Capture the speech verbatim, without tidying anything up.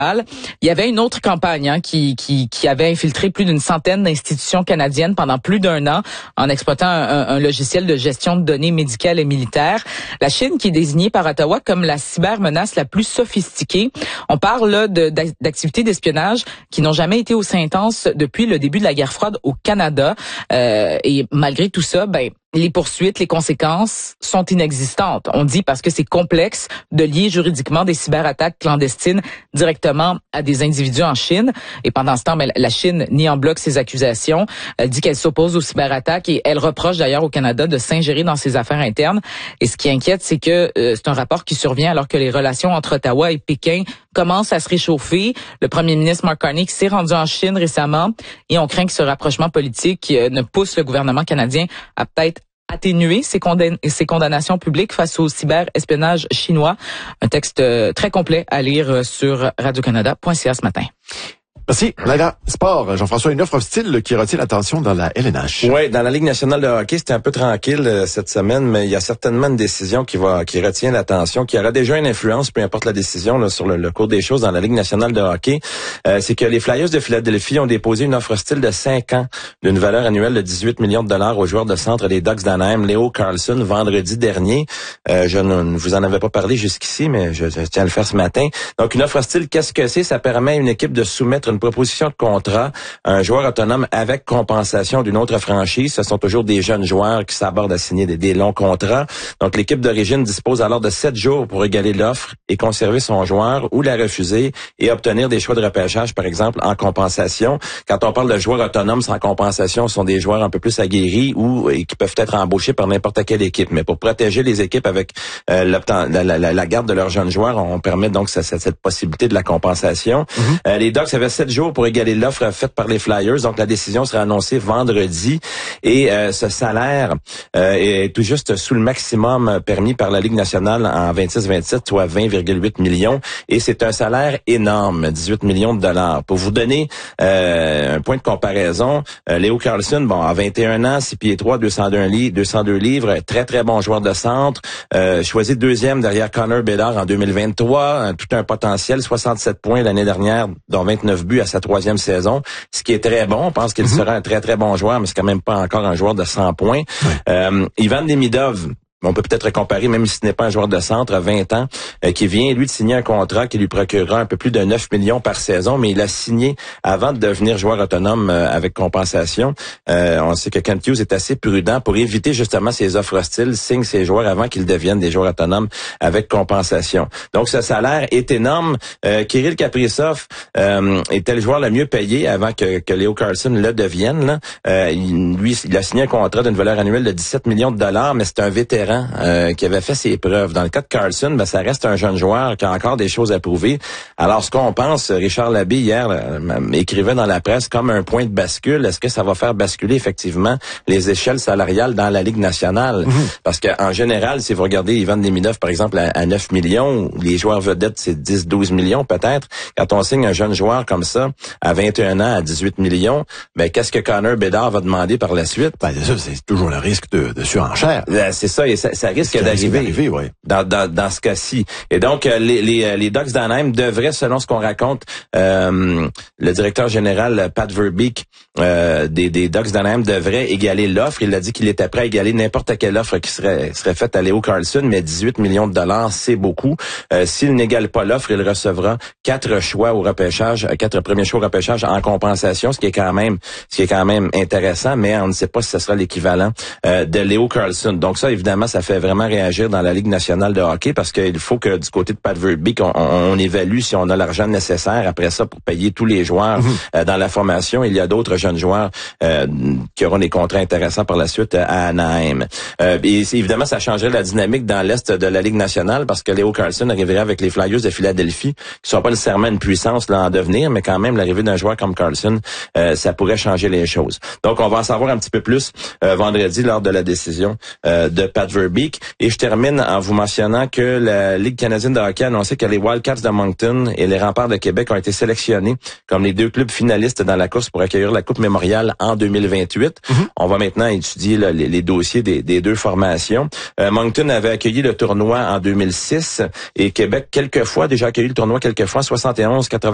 Il y avait une autre campagne hein, qui, qui, qui avait infiltré plus d'une centaine d'institutions canadiennes pendant plus d'un an en exploitant un, un logiciel de gestion de données médicales et militaires. La Chine qui est désignée par Ottawa comme la cybermenace la plus sophistiquée. On parle là de, d'activités d'espionnage qui n'ont jamais été aussi intenses depuis le début de la guerre froide au Canada. Euh, et malgré tout ça, ben les poursuites, les conséquences sont inexistantes. On dit parce que c'est complexe de lier juridiquement des cyberattaques clandestines directement à des individus en Chine. Et pendant ce temps, ben, la Chine nie en bloc ces accusations, elle dit qu'elle s'oppose aux cyberattaques et elle reproche d'ailleurs au Canada de s'ingérer dans ses affaires internes. Et ce qui inquiète, c'est que euh, c'est un rapport qui survient alors que les relations entre Ottawa et Pékin commencent à se réchauffer. Le premier ministre Mark Carney s'est rendu en Chine récemment et on craint que ce rapprochement politique euh, ne pousse le gouvernement canadien à peut-être atténuer ses, condamn- ses condamnations publiques face au cyberespionnage chinois. Un texte très complet à lire sur radio canada point c a ce matin. Merci. Là, sport. Jean-François, une offre hostile qui retient l'attention dans la L N H. Oui, dans la Ligue nationale de hockey, c'était un peu tranquille euh, cette semaine, mais il y a certainement une décision qui va qui retient l'attention, qui aura déjà une influence, peu importe la décision là, sur le, le cours des choses dans la Ligue nationale de hockey. Euh, c'est que les Flyers de Philadelphie ont déposé une offre hostile de cinq ans d'une valeur annuelle de dix-huit millions de dollars au joueur de centre des Ducks d'Anaheim, Leo Carlsson, vendredi dernier. Euh, je ne vous en avais pas parlé jusqu'ici, mais je, je tiens à le faire ce matin. Donc, une offre hostile, qu'est-ce que c'est? Ça permet à une équipe de soumettre une proposition de contrat à un joueur autonome avec compensation d'une autre franchise. Ce sont toujours des jeunes joueurs qui s'abordent à signer des, des longs contrats. Donc, l'équipe d'origine dispose alors de sept jours pour égaler l'offre et conserver son joueur ou la refuser et obtenir des choix de repêchage, par exemple, en compensation. Quand on parle de joueurs autonomes sans compensation, ce sont des joueurs un peu plus aguerris ou et qui peuvent être embauchés par n'importe quelle équipe. Mais pour protéger les équipes avec euh, la, la, la, la garde de leurs jeunes joueurs, on permet donc cette, cette possibilité de la compensation. Mm-hmm. Euh, les Ducks avaient sept jours pour égaler l'offre faite par les Flyers. Donc, la décision sera annoncée vendredi. Et euh, ce salaire euh, est tout juste sous le maximum permis par la Ligue nationale en vingt-six vingt-sept, soit vingt virgule huit millions. Et c'est un salaire énorme, dix-huit millions de dollars. Pour vous donner euh, un point de comparaison, euh, Leo Carlsson, bon, à vingt et un ans, six pieds trois, deux cent deux livres, deux cent deux livres, très, très bon joueur de centre, euh, choisi deuxième derrière Connor Bedard en deux mille vingt-trois, euh, tout un potentiel, soixante-sept points l'année dernière, dont vingt-neuf buts à sa troisième saison, ce qui est très bon. On pense qu'il mm-hmm. sera un très, très bon joueur, mais c'est quand même pas encore un joueur de cent points. Ouais. Euh, Ivan Demidov, on peut peut-être comparer, même si ce n'est pas un joueur de centre à vingt ans, euh, qui vient, lui, de signer un contrat qui lui procurera un peu plus de neuf millions par saison, mais il a signé avant de devenir joueur autonome euh, avec compensation. Euh, on sait que Kent Hughes est assez prudent pour éviter justement ces offres hostiles, signe ses joueurs avant qu'ils deviennent des joueurs autonomes avec compensation. Donc, ce salaire est énorme. Euh, Kirill Kaprizov euh, était le joueur le mieux payé avant que, que Leo Carlsson le devienne. Là. Euh, il, lui, il a signé un contrat d'une valeur annuelle de dix-sept millions de dollars, mais c'est un vétéran Euh, qui avait fait ses preuves. Dans le cas de Carlsson, ben, ça reste un jeune joueur qui a encore des choses à prouver. Alors, ce qu'on pense, Richard Labbé, hier, là, écrivait dans la presse comme un point de bascule. Est-ce que ça va faire basculer effectivement les échelles salariales dans la Ligue nationale? Mm-hmm. Parce qu'en général, si vous regardez Ivan Demidov, par exemple, à, à neuf millions, les joueurs vedettes, c'est dix douze millions peut-être. Quand on signe un jeune joueur comme ça, à vingt et un ans, à dix-huit millions, ben, qu'est-ce que Connor Bedard va demander par la suite? Ben, c'est ça, c'est toujours le risque de, de surenchère. Ben, c'est ça, et ça, ça risque d'arriver ouais. dans, dans, dans ce cas-ci. Et donc, euh, les, les, les Ducks d'Anaheim devraient, selon ce qu'on raconte, euh, le directeur général Pat Verbeek euh, des, des Ducks d'Anaheim devrait égaler l'offre. Il a dit qu'il était prêt à égaler n'importe quelle offre qui serait, serait faite à Leo Carlsson, mais dix-huit millions de dollars, c'est beaucoup. Euh, s'il n'égale pas l'offre, il recevra quatre choix au repêchage, quatre premiers choix au repêchage en compensation, ce qui est quand même, ce qui est quand même intéressant, mais on ne sait pas si ce sera l'équivalent euh, de Leo Carlsson. Donc ça, évidemment, ça fait vraiment réagir dans la Ligue nationale de hockey parce qu'il faut que du côté de Pat Verbeek, on, on, on évalue si on a l'argent nécessaire après ça pour payer tous les joueurs mm-hmm. euh, dans la formation. Il y a d'autres jeunes joueurs euh, qui auront des contrats intéressants par la suite euh, à Anaheim. Euh, et évidemment, ça changerait la dynamique dans l'Est de la Ligue nationale parce que Leo Carlsson arriverait avec les Flyers de Philadelphie, qui ne sont pas nécessairement une puissance là, en devenir, mais quand même, l'arrivée d'un joueur comme Carlsson, euh, ça pourrait changer les choses. Donc, on va en savoir un petit peu plus euh, vendredi lors de la décision euh, de Pat Verbeek. Et je termine en vous mentionnant que la Ligue canadienne de hockey a annoncé que les Wildcats de Moncton et les Remparts de Québec ont été sélectionnés comme les deux clubs finalistes dans la course pour accueillir la Coupe Mémoriale en deux mille vingt-huit. Mm-hmm. On va maintenant étudier là, les, les dossiers des, des deux formations. Euh, Moncton avait accueilli le tournoi en deux mille six et Québec quelques fois, déjà accueilli le tournoi quelques fois, soixante et onze, quatre-vingt